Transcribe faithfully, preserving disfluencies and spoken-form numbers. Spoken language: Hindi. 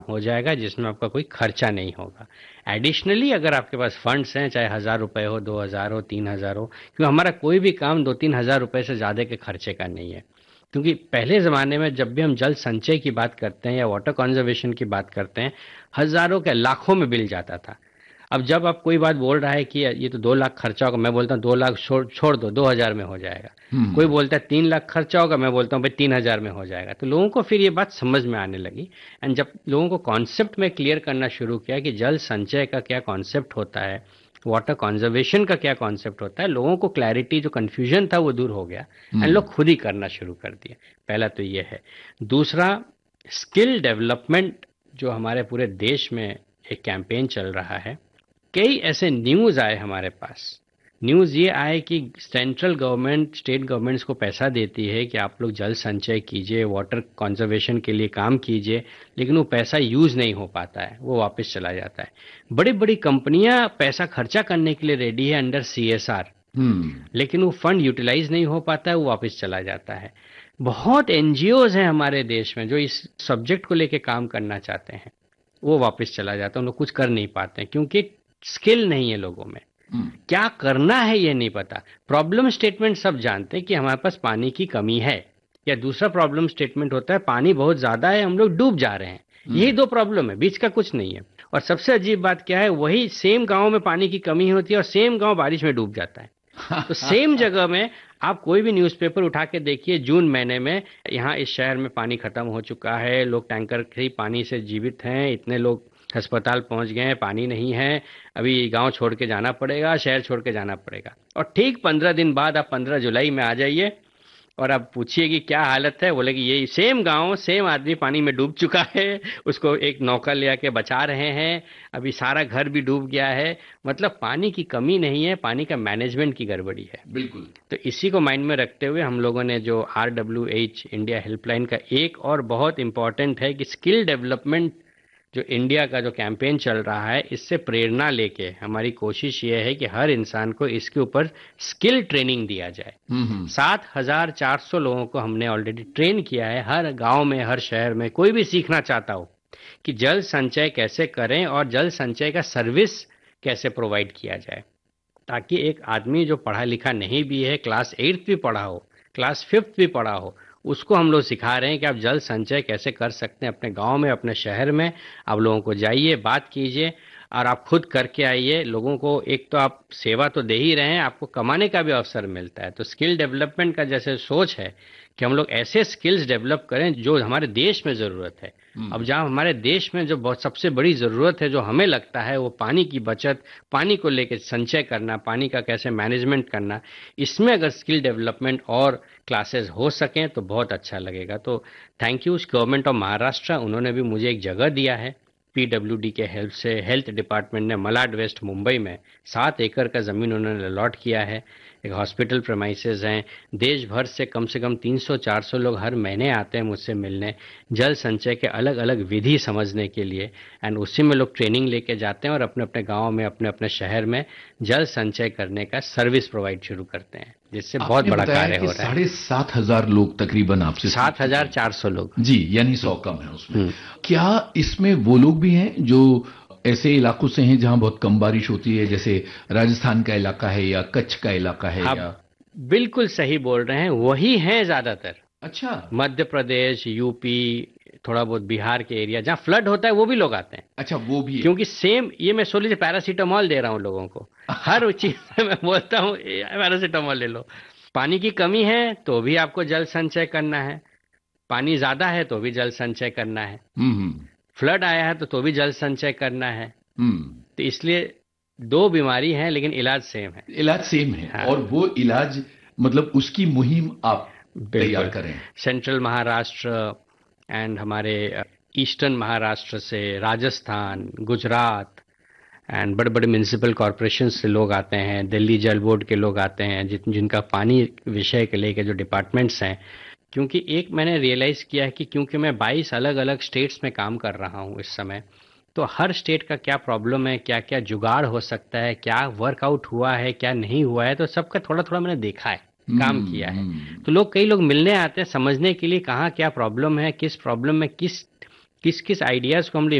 हो जाएगा जिसमें आपका कोई खर्चा नहीं होगा। एडिशनली अगर आपके पास फंड्स हैं, चाहे हज़ार रुपए हो, दो हज़ार हो, तीन हज़ार हो, क्योंकि हमारा कोई भी काम दो तीन हज़ार रुपए से ज़्यादा के खर्चे का नहीं है। क्योंकि पहले ज़माने में जब भी हम जल संचय की बात करते हैं या वाटर कंजर्वेशन की बात करते हैं, हज़ारों के लाखों में बिल जाता था। अब जब आप कोई बात बोल रहा है कि ये तो दो लाख खर्चा होगा, मैं बोलता हूँ दो लाख छोड़ छोड़ दो, दो हज़ार में हो जाएगा। कोई हम्म। बोलता है तीन लाख खर्चा होगा, मैं बोलता हूँ भाई तीन हज़ार में हो जाएगा। तो लोगों को फिर ये बात समझ में आने लगी। एंड जब लोगों को कॉन्सेप्ट में क्लियर करना शुरू किया कि जल संचय का क्या कॉन्सेप्ट होता है, वाटर कंजर्वेशन का क्या कॉन्सेप्ट होता है, लोगों को क्लैरिटी, जो कन्फ्यूजन था वो दूर हो गया। एंड हम्म। लोग खुद ही करना शुरू कर दिए। पहला तो ये है। दूसरा, स्किल डेवलपमेंट जो हमारे पूरे देश में एक कैंपेन चल रहा है। कई ऐसे न्यूज़ आए हमारे पास। न्यूज़ ये आए कि सेंट्रल गवर्नमेंट स्टेट गवर्नमेंट्स को पैसा देती है कि आप लोग जल संचय कीजिए, वाटर कंजर्वेशन के लिए काम कीजिए, लेकिन वो पैसा यूज़ नहीं हो पाता है, वो वापस चला जाता है। बड़ी बड़ी कंपनियां पैसा खर्चा करने के लिए रेडी है अंडर सी एस आर, हम्म। लेकिन वो फंड यूटिलाइज नहीं हो पाता है, वो वापस चला जाता है। बहुत एन जी ओज़ हैं हमारे देश में जो इस सब्जेक्ट को लेके काम करना चाहते हैं, वो वापस चला जाता है। उन लोग कुछ कर नहीं पाते हैं क्योंकि स्किल नहीं है लोगों में। हम्म। क्या करना है ये नहीं पता। प्रॉब्लम स्टेटमेंट सब जानते हैं कि हमारे पास पानी की कमी है, या दूसरा प्रॉब्लम स्टेटमेंट होता है पानी बहुत ज्यादा है, हम लोग डूब जा रहे हैं। यही हम्म। दो प्रॉब्लम है, बीच का कुछ नहीं है। और सबसे अजीब बात क्या है, वही सेम गांव में पानी की कमी होती है और सेम गांव बारिश में डूब जाता है। तो सेम जगह में आप कोई भी न्यूज़पेपर उठा के देखिए, जून महीने में यहाँ इस शहर में पानी खत्म हो चुका है, लोग टैंकर से ही पानी से जीवित हैं, इतने लोग अस्पताल पहुंच गए हैं, पानी नहीं है, अभी गांव छोड़ के जाना पड़ेगा, शहर छोड़ के जाना पड़ेगा। और ठीक पंद्रह दिन बाद आप पंद्रह जुलाई में आ जाइए और आप पूछिए कि क्या हालत है, बोले कि ये सेम गांव सेम आदमी पानी में डूब चुका है, उसको एक नौका ले आके बचा रहे हैं, अभी सारा घर भी डूब गया है। मतलब पानी की कमी नहीं है, पानी का मैनेजमेंट की गड़बड़ी है। बिल्कुल। तो इसी को माइंड में रखते हुए हम लोगों ने जो R W H India helpline का एक और बहुत इंपॉर्टेंट है कि स्किल डेवलपमेंट, जो इंडिया का जो कैंपेन चल रहा है, इससे प्रेरणा लेके हमारी कोशिश ये है कि हर इंसान को इसके ऊपर स्किल ट्रेनिंग दिया जाए। हम्म। हम्म। सात हजार चार सौ लोगों को हमने ऑलरेडी ट्रेन किया है, हर गांव में, हर शहर में। कोई भी सीखना चाहता हो कि जल संचय कैसे करें और जल संचय का सर्विस कैसे प्रोवाइड किया जाए, ताकि एक आदमी जो पढ़ा लिखा नहीं भी है, क्लास एट्थ भी पढ़ा हो, क्लास फिफ्थ भी पढ़ा हो, उसको हम लोग सिखा रहे हैं कि आप जल संचय कैसे कर सकते हैं अपने गांव में, अपने शहर में। आप लोगों को जाइए, बात कीजिए और आप खुद करके आइए। लोगों को एक तो आप सेवा तो दे ही रहे हैं, आपको कमाने का भी अवसर मिलता है। तो स्किल डेवलपमेंट का जैसे सोच है कि हम लोग ऐसे स्किल्स डेवलप करें जो हमारे देश में ज़रूरत है। अब हम्म। जहाँ हमारे देश में जो बहुत सबसे बड़ी ज़रूरत है, जो हमें लगता है, वो पानी की बचत, पानी को लेकर संचय करना, पानी का कैसे मैनेजमेंट करना, इसमें अगर स्किल डेवलपमेंट और क्लासेस हो सकें तो बहुत अच्छा लगेगा। तो thank you government of Maharashtra, उन्होंने भी मुझे एक जगह दिया है। पी डब्ल्यू डी के हेल्प से हेल्थ डिपार्टमेंट ने मलाड वेस्ट मुंबई में सात एकड़ का ज़मीन उन्होंने अलॉट किया है। एक हॉस्पिटल प्रेमाइसेस हैं। देश भर से कम से कम तीन सौ चार सौ लोग हर महीने आते हैं मुझसे मिलने, जल संचय के अलग अलग विधि समझने के लिए। एंड उसी में लोग ट्रेनिंग लेके जाते हैं और अपने अपने गांव में, अपने अपने शहर में जल संचय करने का सर्विस प्रोवाइड शुरू करते हैं, जिससे बहुत आपने बड़ा बताया कार्य कि हो रहा है। साढ़े सात हजार लोग तकरीबन आपसे सीख सात चुके हजार हैं। चार सौ लोग। जी, यानी सौ कम है उसमें। हम्म। क्या इसमें वो लोग भी हैं जो ऐसे इलाकों से हैं जहां बहुत कम बारिश होती है, जैसे राजस्थान का इलाका है या कच्छ का इलाका है आप या? बिल्कुल सही बोल रहे हैं, वही हैं ज्यादातर। अच्छा। मध्य प्रदेश, यू पी, थोड़ा बहुत बिहार के एरिया जहाँ फ्लड होता है, वो भी लोग आते हैं। अच्छा, वो भी है। क्योंकि सेम ये मैं सोच लीजिए पैरासीटामोल दे रहा हूँ लोगों को, हर चीज में मैं बोलता हूँ पैरासीटामोल ले लो। पानी की कमी है तो भी आपको जल संचय करना है, पानी ज्यादा है तो भी जल संचय करना है, हम्म। हम्म। फ्लड आया है तो तो भी जल संचय करना है। हम्म। तो इसलिए दो बीमारी है लेकिन इलाज सेम है। इलाज सेम है, हाँ, और वो इलाज मतलब उसकी मुहिम आप तैयार बिल्कुल। करें। सेंट्रल महाराष्ट्र एंड हमारे ईस्टर्न महाराष्ट्र से, राजस्थान, गुजरात एंड बड़े बड़े म्यूनिसिपल कॉरपोरेशन से लोग आते हैं, दिल्ली जल बोर्ड के लोग आते हैं, जिन जिनका पानी विषय के लेके जो डिपार्टमेंट्स हैं। क्योंकि एक मैंने रियलाइज़ किया है कि क्योंकि मैं बाईस अलग अलग स्टेट्स में काम कर रहा हूँ इस समय, तो हर स्टेट का क्या प्रॉब्लम है, क्या क्या जुगाड़ हो सकता है, क्या वर्कआउट हुआ है, क्या नहीं हुआ है, तो सबका थोड़ा थोड़ा मैंने देखा है, काम हम्म। किया है। हम्म। तो लोग, कई लोग मिलने आते हैं समझने के लिए कहाँ क्या प्रॉब्लम है, किस प्रॉब्लम में किस किस किस आइडियाज को हम